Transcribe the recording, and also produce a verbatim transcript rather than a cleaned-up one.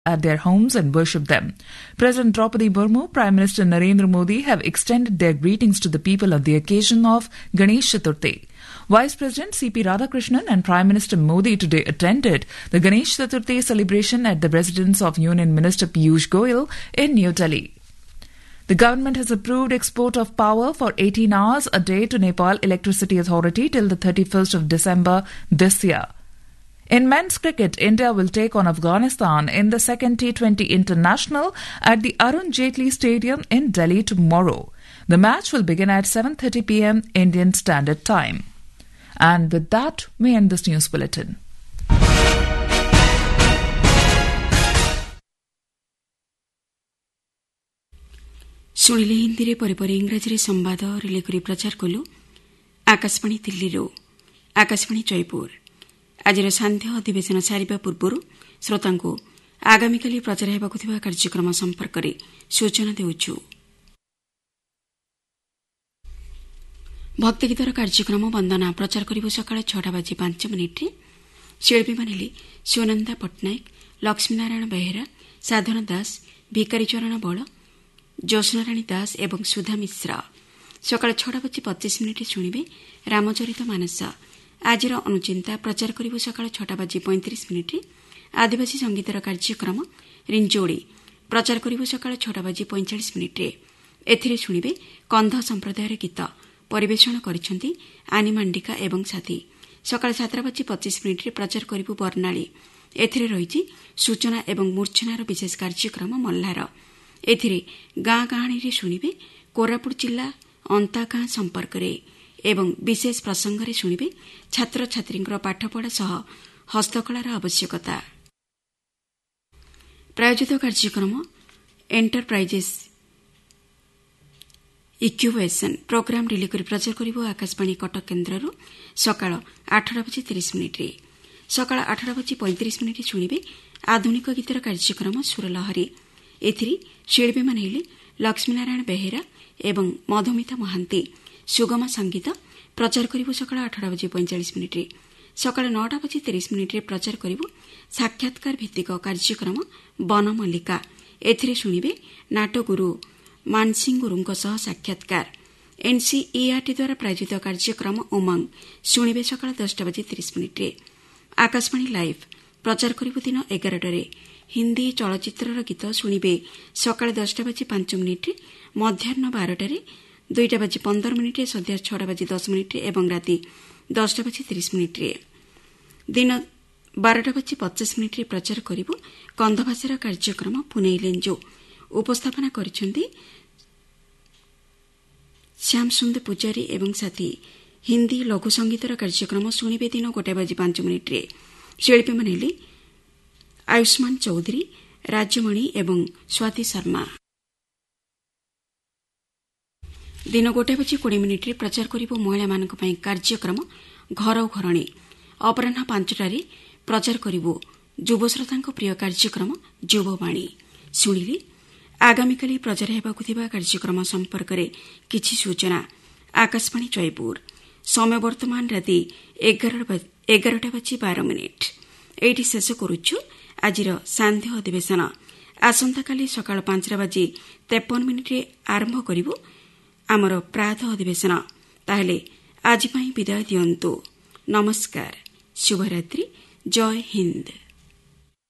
at their homes and worship them. President Draupadi Murmu, Prime Minister Narendra Modi have extended their greetings to the people on the occasion of Ganesh Chaturthi. Vice President C P Radhakrishnan and Prime Minister Modi today attended the Ganesh Chaturthi celebration at the residence of Union Minister Piyush Goyal in New Delhi. The government has approved export of power for eighteen hours a day to Nepal Electricity Authority till the thirty-first of December this year. In men's cricket, India will take on Afghanistan in the second T twenty International at the Arun Jaitley Stadium in Delhi tomorrow. The match will begin at seven thirty p m Indian Standard Time. And with that, we end this news bulletin. ଶୁଣିଲେ ହିନ୍ଦୀରେ ପରେ ପରେ ଇଂରାଜୀରେ ସମ୍ବାଦ relay କରି ପ୍ରଚାର କଲୁ ଆକାଶବାଣୀ ଦିଲ୍ଲୀରୁ ଆକାଶବାଣୀ ଜୟପୁର। ଆଜିର ସାନ୍ଧ୍ୟ ଅଧିବେଶନ ସାରିବା ପୂର୍ବରୁ ଶ୍ରୋତାଙ୍କୁ ଆଗାମୀକାଲି ପ୍ରଚାର ହେବାକୁ ଥିବା କାର୍ଯ୍ୟକ୍ରମ ସମ୍ପର୍କରେ ସୂଚନା ଦେଉଛୁ। ଭକ୍ତିଗୀତର କାର୍ଯ୍ୟକ୍ରମ ବନ୍ଦନା ପ୍ରଚାର କରିବ ସକାଳ ଛଅଟା ବାଜି ପାଞ୍ଚ ମିନିଟ୍ରେ। ଶିଳ୍ପୀମାନେ ହେଲେ ସୁନନ୍ଦା ପଟ୍ଟନାୟକ, ଲକ୍ଷ୍ମୀନାରାୟଣ ବେହେରା, ସାଧନା ଦାସ, ଭିକାରୀ ଚରଣ ବଳ, ଜ୍ୟୋତ୍ସ୍ନାରାଣୀ ଦାସ ଏବଂ ସୁଧା ମିଶ୍ର। ସକାଳ ଛଅଟା ବାଜି ପଚିଶ ମିନିଟ୍ରେ ଶୁଣିବେ ରାମଚରିତ ମାନସ। ଆଜିର ଅନୁଚିନ୍ତା ପ୍ରଚାର କରିବ ସକାଳ ଛଅଟା ବାଜି ପଇଁତିରିଶ ମିନିଟ୍ରେ। ଆଦିବାସୀ ସଙ୍ଗୀତର କାର୍ଯ୍ୟକ୍ରମ ରିଞ୍ଜୋଡ଼ି ପ୍ରଚାର କରିବ ସକାଳ ଛଅଟା ବାଜି ପଇଁଚାଳିଶ ମିନିଟ୍ରେ। ଏଥିରେ ଶୁଣିବେ କନ୍ଧ ସମ୍ପ୍ରଦାୟର ଗୀତ ପରିବେଷଣ କରିଛନ୍ତି ଆନି ମାଣ୍ଡିକା ଏବଂ ସାଥୀ। ସକାଳ ସାତଟା ବାଜି ପଚିଶ ମିନିଟ୍ରେ ପ୍ରଚାର କରିବୁ ବର୍ଣ୍ଣାଳୀ। ଏଥିରେ ରହିଛି ସୂଚନା ଏବଂ ମୂର୍ଚ୍ଛନାର ବିଶେଷ କାର୍ଯ୍ୟକ୍ରମ ମଲ୍ଲାର। ଏଥିରେ ଗାଁ ଗାହାଣୀରେ ଶୁଣିବେ କୋରାପୁଟ ଜିଲ୍ଲା ଅନ୍ତା ଗାଁ ସମ୍ପର୍କରେ ଏବଂ ବିଶେଷ ପ୍ରସଙ୍ଗରେ ଶୁଣିବେ ଛାତ୍ରଛାତ୍ରୀଙ୍କର ପାଠପଢ଼ା ସହ ହସ୍ତକଳାର ଆବଶ୍ୟକତା। ପ୍ରାୟୋଜିତ କାର୍ଯ୍ୟକ୍ରମ ଏଣ୍ଟରପ୍ରାଇଜେସ୍ ଇକ୍ୟୁବେସନ୍ ପ୍ରୋଗ୍ରାମ ରିଲେ କରି ପ୍ରଚାର କରିବ ଆକାଶବାଣୀ କଟକ କେନ୍ଦ୍ରରୁ ସକାଳ ଆଠଟା ବାଜି ତିରିଶ ମିନିଟ୍ରେ। ସକାଳ ଆଠଟା ବାଜି ପଇଁତିରିଶ ମିନିଟ୍ରେ ଶୁଣିବେ ଆଧୁନିକ ଗୀତର କାର୍ଯ୍ୟକ୍ରମ ସୁରଲହରୀ। ଏଥିରେ ଶିଳ୍ପୀମାନେ ହେଲେ ଲକ୍ଷ୍ମୀନାରାୟଣ ବେହେରା ଏବଂ ମଧୁମିତା ମହାନ୍ତି। ସୁଗମ ସଙ୍ଗୀତ ପ୍ରଚାର କରିବ ସକାଳ ଆଠଟା ବାଜି ପଇଁଚାଳିଶ ମିନିଟ୍ରେ। ସକାଳ ନଅଟା ବାଜି ତିରିଶ ମିନିଟ୍ରେ ପ୍ରଚାର କରିବ ସାକ୍ଷାତକାର ଭିତ୍ତିକ କାର୍ଯ୍ୟକ୍ରମ ବନମଲ୍ଲିକା। ଏଥିରେ ଶୁଣିବେ ନାଟଗୁରୁ ମାନସିଂ ଗୁରୁଙ୍କ ସହ ସାକ୍ଷାତକାର। ଏନ୍ସିଇଆରଟି ଦ୍ୱାରା ପ୍ରାୟୋଜିତ କାର୍ଯ୍ୟକ୍ରମ ଉମଙ୍ଗ ଶୁଣିବେ ସକାଳ ଦଶଟା ବାଜି ତିରିଶ ମିନିଟ୍ରେ। ଆକାଶବାଣୀ ଲାଇଭ୍ ପ୍ରଚାର କରିବ ଦିନ ଏଗାରଟାରେ। ହିନ୍ଦୀ ଚଳଚ୍ଚିତ୍ରର ଗୀତ ଶୁଣିବେ ସକାଳ ଦଶଟା ବାଜି ପାଞ୍ଚ ମିନିଟ୍ରେ, ମଧ୍ୟାହ୍ନ ବାରଟାରେ, ଦୁଇଟା ବାଜି ପନ୍ଦର ମିନିଟ୍ରେ, ସନ୍ଧ୍ୟା ଛଅଟା ବାଜି ଦଶ ମିନିଟ୍ରେ ଏବଂ ରାତି ଦଶଟା ବାଜି ତିରିଶ ମିନିଟ୍ରେ। ଦିନ ବାରଟା ବାଜି ପଚାଶ ମିନିଟ୍ରେ ପ୍ରଚାର କରିବ କନ୍ଧ ଭାଷାର କାର୍ଯ୍ୟକ୍ରମ ପୁନେଇ ଲେଞ୍ଜୋ। ଉପସ୍ଥାପନା କରିଛନ୍ତି ଶ୍ୟାମସୁନ୍ଦର ପୂଜାରୀ ଏବଂ ସାଥୀ। ହିନ୍ଦୀ ଲଘୁ ସଙ୍ଗୀତର କାର୍ଯ୍ୟକ୍ରମ ଶୁଣିବେ ଦିନ ଗୋଟାଏ ବାଜି ପାଞ୍ଚ ମିନିଟ୍ରେ। ଶିଳ୍ପୀମାନେ ହେଲେ ଆୟୁଷ୍ମାନ ଚୌଧୁରୀ, ରାଜମଣି ଏବଂ ସ୍ୱାତି ଶର୍ମା। ଦିନ ଗୋଟାଏ ବାଜି କୋଡ଼ିଏ ମିନିଟ୍ରେ ପ୍ରଚାର କରିବ ମହିଳାମାନଙ୍କ ପାଇଁ କାର୍ଯ୍ୟକ୍ରମ ଘର ଘରଣୀ। ଅପରାହ୍ନ ପାଞ୍ଚଟାରେ ପ୍ରଚାର କରିବ ଯୁବଶ୍ରୋତାଙ୍କ ପ୍ରିୟ କାର୍ଯ୍ୟକ୍ରମ ଯୁବବାଣୀ। ଶୁଣିଲେ ଆଗାମୀକାଲି ପ୍ରଚାର ହେବାକୁ ଥିବା କାର୍ଯ୍ୟକ୍ରମ ସମ୍ପର୍କରେ କିଛି ସୂଚନା। ଆକାଶବାଣୀ ଜୟପୁର ସମୟ ବର୍ତ୍ତମାନ ରାତି ଏଗାରଟା ବାଜି ବାର ମିନିଟ୍। ଏଇଠି ଶେଷ କରୁଛୁ ଆଜିର ସାନ୍ଧ୍ୟ ଅଧିବେଶନ। ଆସନ୍ତାକାଲି ସକାଳ ପାଞ୍ଚଟା ବାଜି ତେପନ ମିନିଟ୍ରେ ଆରମ୍ଭ କରିବୁ ଆମର ପ୍ରାତଃ ଅଧିବେଶନ। ତାହେଲେ ଆଜି ପାଇଁ ବିଦାୟ ଦିଅନ୍ତୁ। ନମସ୍କାର, ଶୁଭରାତ୍ରି, ଜୟ ହିନ୍ଦ।